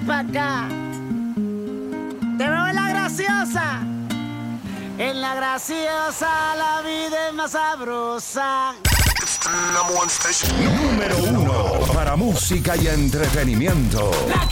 pa' acá. Te veo en la graciosa. En la graciosa la vida es más sabrosa. Número 1 para música y entretenimiento.